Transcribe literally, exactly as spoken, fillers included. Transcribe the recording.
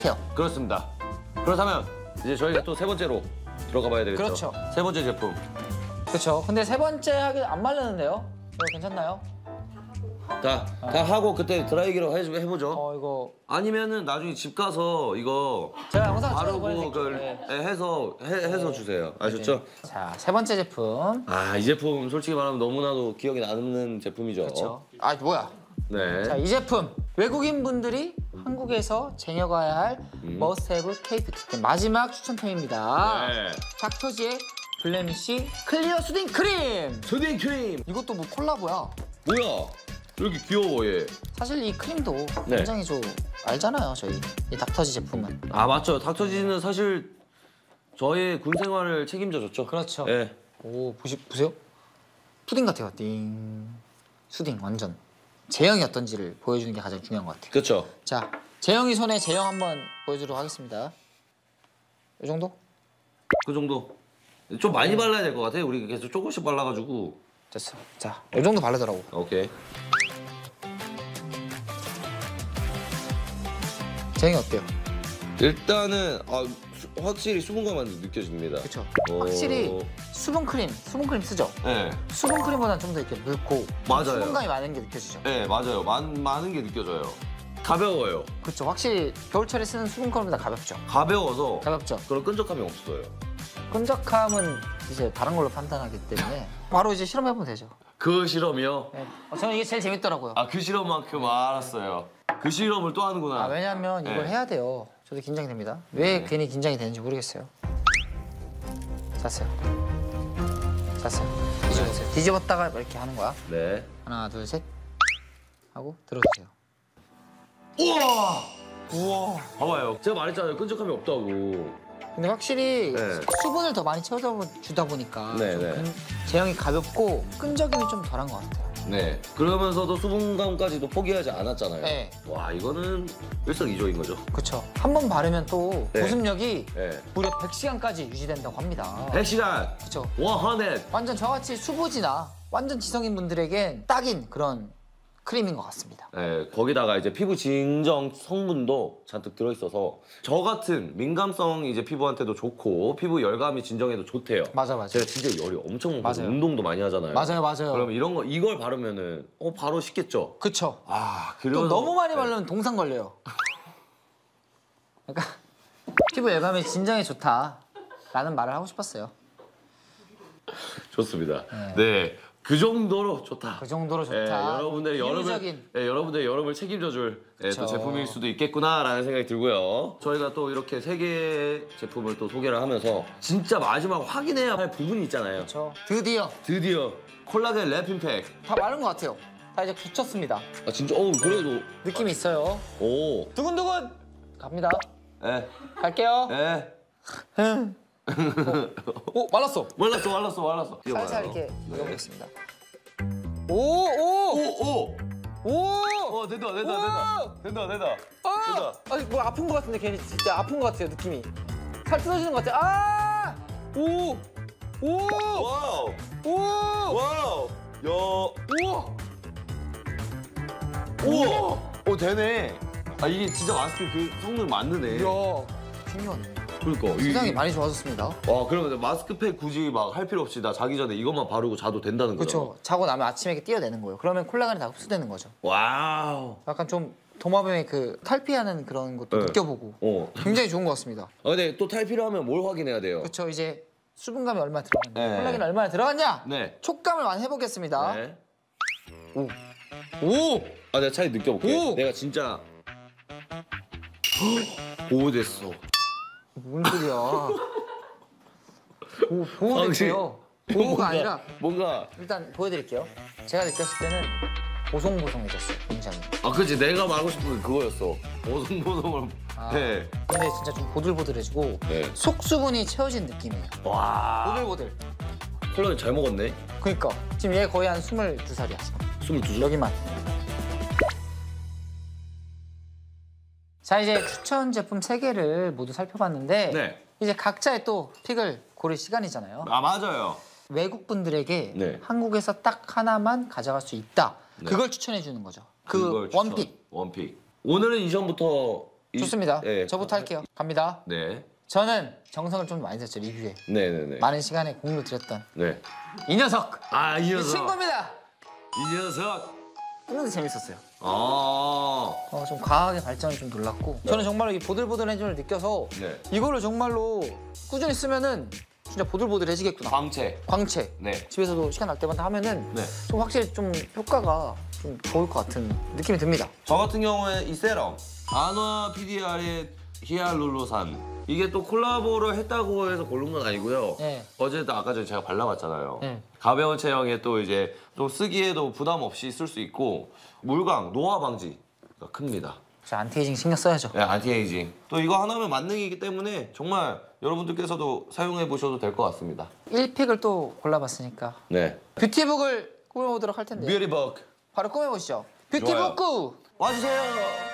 해요. 그렇습니다. 그렇다면 이제 저희가 또 세 번째로 들어가 봐야 되겠죠. 그렇죠. 세 번째 제품. 그렇죠. 근데 세 번째 하기 안 마르는데요? 이거 괜찮나요? 자, 다 하고 그때 드라이기로 해, 해보죠. 어 이거 아니면은 나중에 집 가서 이거 제가 영상 바르고 그 네. 해서 해, 해서 주세요. 아셨죠? 자, 세 번째 제품. 아, 이 제품 솔직히 말하면 너무나도 기억에 남는 제품이죠. 그렇죠. 아 뭐야? 네. 자, 이 제품 외국인 분들이 한국에서 쟁여가야 할 음. 머스트헤브 케이피트 마지막 추천템입니다. 네. 닥터지의 블레미쉬 클리어 수딩 크림. 수딩 크림. 이것도 뭐 콜라보야. 뭐야? 이렇게 귀여워 얘. 사실 이 크림도 네. 굉장히 좀 알잖아요, 저희 이 닥터지 제품은. 아 맞죠. 닥터지는 사실 저의 군 생활을 책임져줬죠. 그렇죠. 네. 오 보시 보세요. 푸딩 같아요. 띵. 수딩 완전. 제형이 어떤지를 보여주는 게 가장 중요한 것 같아요. 그렇죠. 자, 재영이 손에 제형 한번 보여주도록 하겠습니다. 이 정도? 그 정도. 좀 많이 발라야 될 것 같아요. 우리 계속 조금씩 발라가지고. 됐어. 자, 이 정도 바르더라고. 오케이. 제형이 어때요? 일단은 아, 수, 확실히 수분감만 느껴집니다. 그렇죠. 오. 확실히 수분 크림, 수분 크림 쓰죠? 네. 수분 크림보다는 좀 더 이렇게 묽고 맞아요. 수분감이 많은 게 느껴지죠? 네 맞아요. 많, 많은 게 느껴져요. 가벼워요. 그렇죠. 확실히 겨울철에 쓰는 수분 크림보다 가볍죠? 가벼워서 가볍죠? 그런 끈적함이 없어요. 끈적함은 이제 다른 걸로 판단하기 때문에 바로 이제 실험해보면 되죠. 그 실험이요? 네. 어, 저는 이게 제일 재밌더라고요. 아 그 실험만큼 알았어요. 그 실험을 또 하는구나. 아, 왜냐면 이걸 네. 해야 돼요. 저도 긴장이 됩니다. 왜 네. 괜히 긴장이 되는지 모르겠어요. 잤어요. 잤어요. 뒤집으세요. 뒤집었다가 이렇게 하는 거야. 네. 하나, 둘, 셋. 하고 들어주세요. 우와! 우와! 봐봐요. 제가 말했잖아요. 끈적함이 없다고. 근데 확실히 네. 수분을 더 많이 채워주다 보니까 네, 좀 네. 근- 제형이 가볍고 끈적임이 좀 덜한 것 같아요. 네. 그러면서도 수분감까지도 포기하지 않았잖아요. 네. 와 이거는 일석이조인 거죠. 그렇죠. 한 번 바르면 또 네. 보습력이 네. 무려 백 시간까지 유지된다고 합니다. 백 시간! 그렇죠. 백! 완전 저같이 수부지나 완전 지성인 분들에겐 딱인 그런 크림인 것 같습니다. 네, 거기다가 이제 피부 진정 성분도 잔뜩 들어있어서 저 같은 민감성 이제 피부한테도 좋고 피부 열감이 진정해도 좋대요. 맞아 맞아. 제가 진짜 열이 엄청 많고 맞아요. 운동도 많이 하잖아요. 맞아요 맞아요. 그러면 이런 거 이걸 바르면은 어 바로 식겠죠. 그쵸. 아 또 그래서 너무 많이 네. 바르면 동상 걸려요. 그러니까 피부 열감이 진정에 좋다라는 말을 하고 싶었어요. 좋습니다. 네. 그 정도로 좋다. 그 정도로 좋다. 예, 여러분들의 여름을 비유적인. 예, 여러분들의 여름을 책임져줄 예, 또 그쵸. 제품일 수도 있겠구나라는 생각이 들고요. 저희가 또 이렇게 세 개의 제품을 또 소개를 하면서 진짜 마지막 확인해야 할 부분이 있잖아요. 그렇죠. 드디어 드디어 콜라겐 랩핑팩. 다 마른 것 같아요. 다 이제 굳혔습니다. 아 진짜 어 그래도 느낌이 있어요. 오. 두근두근 갑니다. 예. 갈게요. 예. 오 말랐어. 말랐어 말랐어 말랐어. 살살 이렇게 네. 넣어보겠습니다. 오 오. 오 오. 오! 어 된다 된다 된다 된다 된다. 아! 된다. 아니 뭐 아픈 것 같은데 괜히 진짜 아픈 것 같아요 느낌이. 살 뜯어지는 것 같아. 아! 오! 오! 와우 오! 와우. 야. 우와! 우와! 오 되네. 아 이게 진짜 마스크 그 성능 맞느네. 이야 신기하네. 그러니까 이- 세상이 많이 좋아졌습니다. 와 그러면 마스크팩 굳이 막 할 필요 없이 나 자기 전에 이것만 바르고 자도 된다는 거죠? 그렇죠. 자고 나면 아침에 이렇게 띄어내는 거예요. 그러면 콜라겐이 다 흡수되는 거죠. 와우. 약간 좀 도마뱀의 그 탈피하는 그런 것도 네. 느껴보고 어. 굉장히 좋은 것 같습니다. 아, 근데 또 탈피를 하면 뭘 확인해야 돼요? 그렇죠. 이제 수분감이 얼마나 들어갔냐, 네. 콜라겐이 얼마나 들어갔냐, 네. 촉감을 많이 해보겠습니다. 네. 오, 오, 아 내가 차이 느껴볼게. 오! 내가 진짜 오 됐어. 뭔 소리야? 오, 보호됐어요. 보호가 뭔가- 아니라 뭔가 일단 보여드릴게요. 제가 느꼈을 때는 보송보송해졌어요, 굉장히. 아 그치 내가 말하고 싶은 게 그거였어. 보송보송을. 아. 네. 근데 진짜 좀 보들보들해지고 네. 속 수분이 채워진 느낌이에요. 와. 보들보들. 콜라겐 잘 먹었네. 그러니까 지금 얘 거의 한 스물두 살이야. 스물두 살. 여기만. 자 이제 추천 제품 세 개를 모두 살펴봤는데 네. 이제 각자의 또 픽을 고를 시간이잖아요. 아 맞아요. 외국 분들에게 네. 한국에서 딱 하나만 가져갈 수 있다. 네. 그걸 추천해 주는 거죠. 그 그걸 추천. 원픽. 원픽. 오늘은 이전부터 이- 좋습니다. 예. 저부터 할게요. 갑니다. 네. 저는 정성을 좀 많이 썼죠 리뷰에. 네네네. 많은 시간에 공을 들였던 네. 이 녀석. 아, 이 이 녀석. 친구입니다. 이 녀석. 보는데 재밌었어요. 아. 어, 좀 과학의 발전을 좀 놀랐고 저는 정말로 이 보들보들해짐을 느껴서 네. 이거를 정말로 꾸준히 쓰면은 진짜 보들보들해지겠구나. 광채. 광채. 네. 집에서도 시간 날 때마다 하면은 네. 좀 확실히 좀 효과가 좀 좋을 것 같은 느낌이 듭니다. 저 같은 경우에 이 세럼 안화 피디알의 히알루로산 이게 또 콜라보를 했다고 해서 고른 건 아니고요. 네. 어제도 아까 전에 제가 발라봤잖아요. 네. 가벼운 체형에 또 이제 또 쓰기에도 부담 없이 쓸 수 있고 물광, 노화 방지가 큽니다. 저 안티에이징 신경 써야죠. 네, 안티에이징. 또 이거 하나면 만능이기 때문에 정말 여러분들께서도 사용해 보셔도 될 것 같습니다. 일 픽을 또 골라봤으니까 네. 뷰티북을 꾸며보도록 할 텐데요. 뷰티북 바로 꾸며보시죠. 뷰티북구! 와주세요.